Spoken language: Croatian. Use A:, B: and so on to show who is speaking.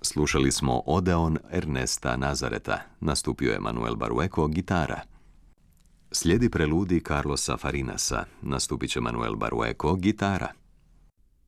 A: Slušali smo Odeon Ernesta Nazareta, nastupio je Manuel Barueco, gitara. Slijedi preludij Carlosa Farinasa, nastupit će Manuel Barueco, gitara.